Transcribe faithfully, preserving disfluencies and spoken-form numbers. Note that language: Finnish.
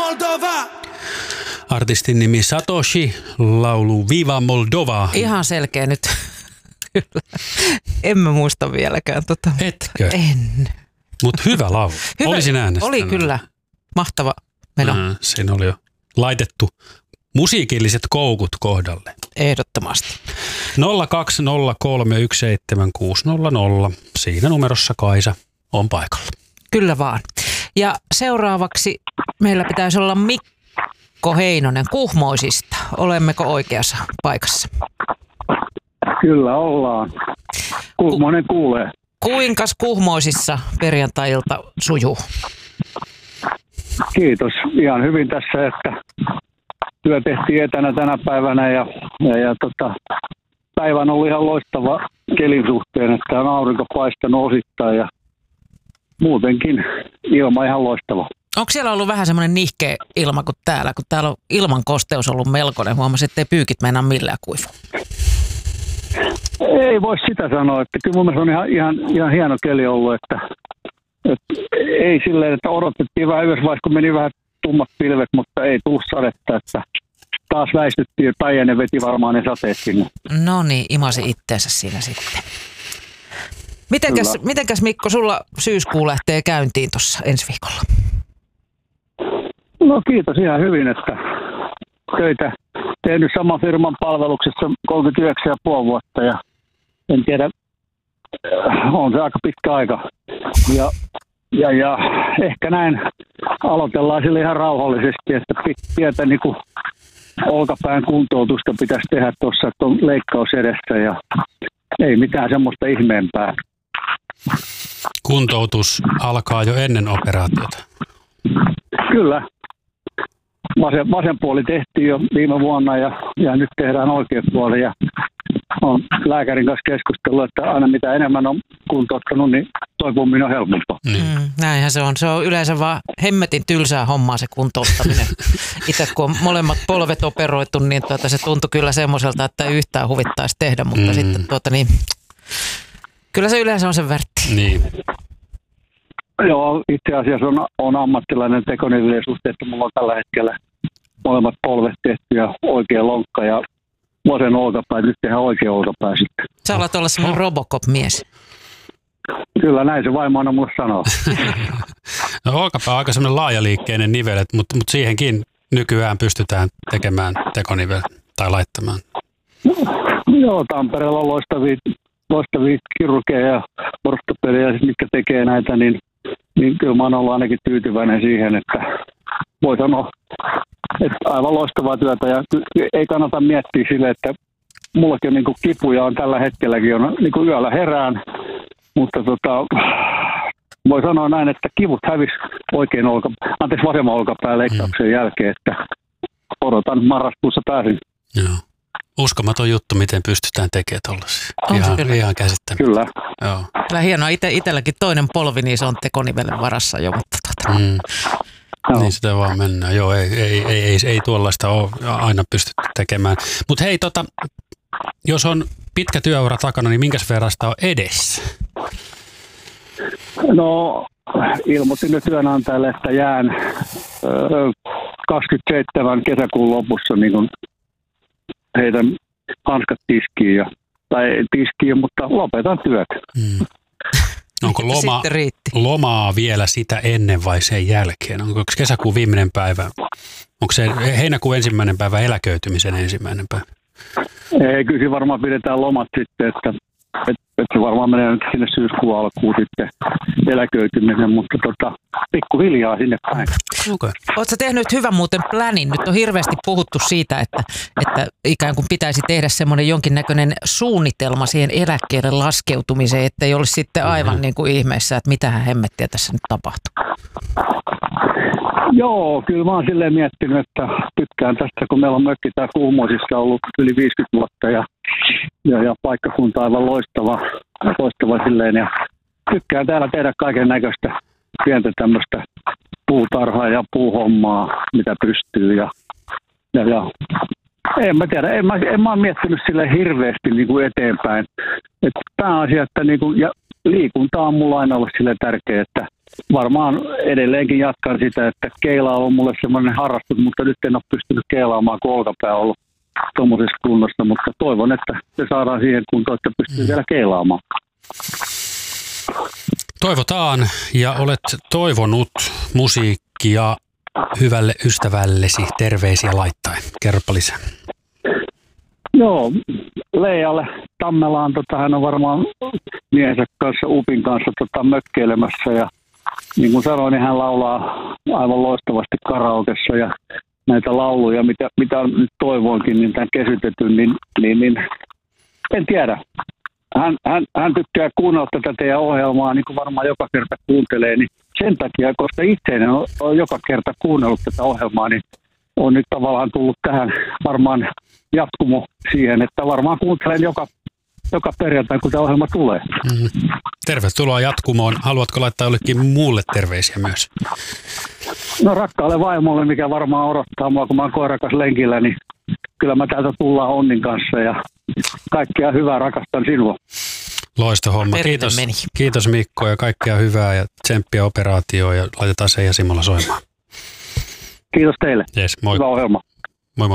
Moldova! Artistin nimi Satoshi, laulu Viva Moldova. Ihan selkeä nyt. Kyllä. En mä muista vieläkään tota. Etkö? En. Mutta hyvä laulu. Hyvä. Olisin äänestänyt. Oli kyllä. Mahtava meno. Mm, siinä oli jo laitettu musiikilliset koukut kohdalle. Ehdottomasti. nolla kaksi nolla kolme yksi seitsemän kuusi nolla nolla. Siinä numerossa Kaisa on paikalla. Kyllä vaan. Ja seuraavaksi meillä pitäisi olla Mikko Heinonen Kuhmoisista. Olemmeko oikeassa paikassa? Kyllä ollaan. Kuhmoinen kuulee. Kuinkas Kuhmoisissa perjantai-ilta sujuu? Kiitos. Ihan hyvin tässä, että työ tehtiin etänä tänä päivänä ja, ja, ja tota, päivä on ollut ihan loistava kelin suhteen, että on aurinko paistanut osittain ja muutenkin ilma ihan loistava. Onko siellä ollut vähän semmoinen nihkeä ilma kuin täällä, kun täällä on ilman kosteus ollut melkoinen. Huomasin, ettei pyykit meinaa millään kuivu. Ei voi sitä sanoa, että kyllä mun mielestä on ihan, ihan, ihan hieno keli ollut, että, että ei silleen, että odotettiin vähän yhdessä vaiheessa, kun meni vähän tummat pilvet, mutta ei tullut sadetta, että taas väistyttiin ja Päijänne veti varmaan ne sateet sinne. No niin, imasi itteensä siinä sitten. Mitenkäs, mitenkäs Mikko, sulla syyskuu lähtee käyntiin tuossa ensi viikolla? No kiitos ihan hyvin, että töitä tehnyt saman firman palveluksessa kolmekymmentäyhdeksän pilkku viisi vuotta ja en tiedä, on se aika pitkä aika. Ja, ja, ja ehkä näin aloitellaan sille ihan rauhallisesti, että pientä niin kuin olkapään kuntoutusta pitäisi tehdä tuossa, että on leikkaus edessä ja ei mitään semmoista ihmeempää. Kuntoutus alkaa jo ennen operaatiota. Kyllä. Vasen, vasen puoli tehtiin jo viime vuonna ja, ja nyt tehdään oikea puoli. Ja on lääkärin kanssa keskustellut, että aina mitä enemmän on kuntouttanut, niin toipuminen on helpompaa. Mm, näinhän se on. Se on yleensä vaan hemmetin tylsää hommaa se kuntouttaminen. Itse kun on molemmat polvet operoitu, niin tuota, se tuntui kyllä semmoiselta, että ei yhtään huvittaisi tehdä, mutta mm. sitten tuota niin, kyllä se yleensä on sen värtti. Niin. Joo, itse asiassa on, on ammattilainen tekonivelien suhteen, että mulla on tällä hetkellä molemmat polvet tehty ja oikea lonkka ja vasen olkapää, nyt tehdään oikea olkapää sitten. Sä alat olla semmoinen Robocop-mies. Kyllä näin se vaimo aina mulle sanoo. No olkapää on aika semmoinen laajaliikkeinen nivelet, mutta, mutta siihenkin nykyään pystytään tekemään tekonivel tai laittamaan. Joo, Tampereella on loistavia, loistavia kirurgeja ja ortopedejä, mitkä tekee näitä, niin niin kyllä mä oon ollut ainakin tyytyväinen siihen, että voi sanoa, että aivan loistavaa työtä ja ei kannata miettiä sille, että mullakin on niin kuin kipuja on tällä hetkelläkin, on niin kuin yöllä herään, mutta tota, voi sanoa näin, että kivut hävisi oikein olka, anteeksi vasemman olkapään leikkauksen mm. jälkeen, että odotan marraskuussa pääsin. Joo. Uskomaton juttu, miten pystytään tekemään tollaisia. Ihan, ihan käsittämättä. Kyllä. Joo. Kyllä hienoa. Ite, itselläkin toinen polvi, niin se on tekonivelen varassa jo. Mutta tuota. mm. Niin sitä vaan mennään. Joo, ei, ei, ei, ei, ei tuollaista ole aina pystytty tekemään. Mutta hei, tota, jos on pitkä työura takana, niin minkäs verran sitä on edessä? No, ilmoitin nyt työnantajalle, että jään öö, kaksikymmentäseitsemän kesäkuun lopussa niin kun heitän hanskat tiskiin, ja, tai tiskiin, mutta lopetan työt. Mm. Onko loma, lomaa vielä sitä ennen vai sen jälkeen? Onko kesäkuun viimeinen päivä? Onko se heinäkuun ensimmäinen päivä eläköitymisen ensimmäinen päivä? Ei, kyllä varmaan pidetään lomat sitten, että, että, että se varmaan menee nyt sinne syyskuun alkuun sitten eläköityminen, mutta tota, pikkuhiljaa sinne päin. Okay. Oletko tehnyt hyvän muuten planin? Nyt on hirveästi puhuttu siitä, että, että ikään kuin pitäisi tehdä semmoinen jonkinnäköinen suunnitelma siihen eläkkeelle laskeutumiseen, että ei olisi sitten aivan mm-hmm. niin kuin ihmeessä, että mitähän hemmettiä tässä nyt tapahtuu. Joo, kyllä mä oon silleen miettinyt, että tykkään tästä, kun meillä on mökki täällä Kuhmoisissa ollut yli viisikymmentä vuotta ja, ja, ja paikkakunta aivan loistava, loistava silleen ja tykkään täällä tehdä kaiken näköistä pientä tämmöistä puutarhaa ja puuhommaa, mitä pystyy ja, ja, ja en mä tiedä, en mä, en mä ole miettinyt sille hirveästi niin kuin eteenpäin. Et pääasia, että niin kuin, ja liikunta on mulla aina ollut sille tärkeä, että varmaan edelleenkin jatkan sitä, että keila on mulle semmoinen harrastus, mutta nyt en ole pystynyt keilaamaan, kun olkapää on ollut tuommoisessa kunnossa, mutta toivon, että se saadaan siihen kuntoon, että pystyy vielä keilaamaan. Toivotaan, ja olet toivonut musiikkia hyvälle ystävällesi terveisiä laittaen. Kerropa lisää. Joo, Leijalle Tammelaan, tota, hän on varmaan miehensä kanssa, Upin kanssa tota, mökkeilemässä, ja niin kuin sanoin, niin hän laulaa aivan loistavasti karaokessa, ja näitä lauluja, mitä, mitä nyt toivoinkin, niin tämän kesytetyn, niin, niin, niin en tiedä. Hän, hän, hän tykkää kuunnella tätä teidän ohjelmaa, niin kuin varmaan joka kerta kuuntelee, niin sen takia, koska itse on, on joka kerta kuunnellut tätä ohjelmaa, niin on nyt tavallaan tullut tähän varmaan jatkumo siihen, että varmaan kuuntelen joka, joka perjantai, kun tämä ohjelma tulee. Mm. Tervetuloa jatkumoon. Haluatko laittaa jollekin muulle terveisiä myös? No rakkaalle vaimolle, mikä varmaan odottaa mua, kun mä oon koirakas lenkillä, niin kyllä mä täältä tullaan Onnin kanssa ja kaikkea hyvää, rakastan sinua. Loista homma. Kiitos, kiitos Mikko ja kaikkea hyvää ja tsemppiä operaatioon ja laitetaan se ja Simolla soimaan. Kiitos teille. Yes, moi. Hyvä ohjelma.